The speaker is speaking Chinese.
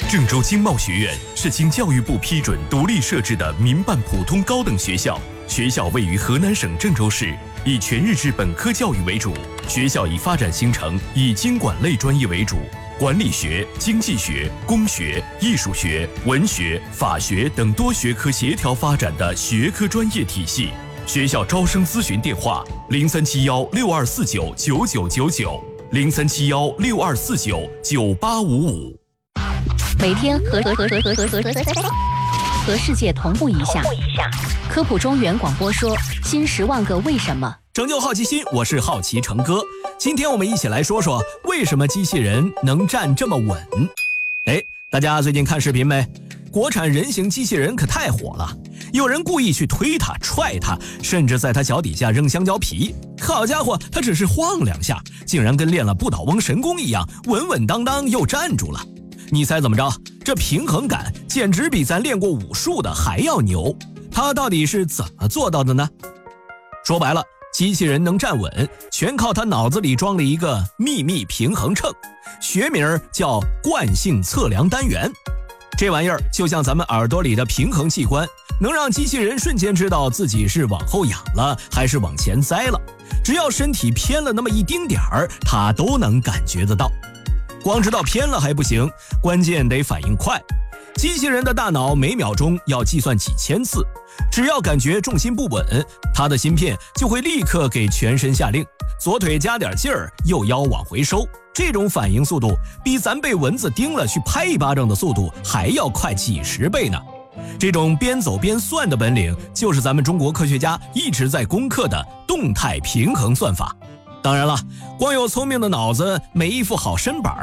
郑州经贸学院是经教育部批准独立设置的民办普通高等学校，学校位于河南省郑州市，以全日制本科教育为主。学校以发展形成以经管类专业为主，管理学、经济学、工学、艺术学、文学、法学等多学科协调发展的学科专业体系。学校招生咨询电话：037162499999。037162499855。 每天和世界同步一下。科普中原广播说：新10万个为什么。 拯救好奇心，我是好奇成哥。今天我们一起来说说为什么机器人能站这么稳。大家最近看视频没？国产人形机器人可太火了，有人故意去推它、踹它，甚至在它脚底下扔香蕉皮。好家伙，它只是晃2下，竟然跟练了不倒翁神功一样，稳稳当当又站住了。你猜怎么着？这平衡感简直比咱练过武术的还要牛。它到底是怎么做到的呢？说白了，机器人能站稳，全靠它脑子里装了一个秘密平衡秤，学名叫惯性测量单元。这玩意儿就像咱们耳朵里的平衡器官，能让机器人瞬间知道自己是往后仰了还是往前栽了，只要身体偏了那么一丁点儿，它都能感觉得到。光知道偏了还不行，关键得反应快。机器人的大脑每秒钟要计算几千次，只要感觉重心不稳，它的芯片就会立刻给全身下令，左腿加点劲儿，右腰往回收。这种反应速度比咱被蚊子叮了去拍一巴掌的速度还要快几10倍呢。这种边走边算的本领，就是咱们中国科学家一直在攻克的动态平衡算法。当然了，光有聪明的脑子没一副好身板